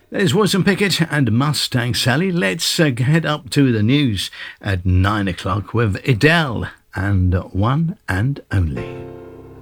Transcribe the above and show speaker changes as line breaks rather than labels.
There's Wilson Pickett and Mustang Sally. Let's head up to the news at 9 o'clock with Adele and One and Only.